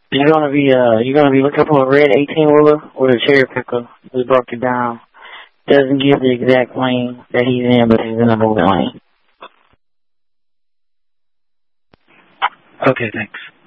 You're gonna be looking for a red 18-wheeler or a cherry picker. We broke it down. Doesn't give the exact lane that he's in, but he's in a moving lane. Okay, thanks.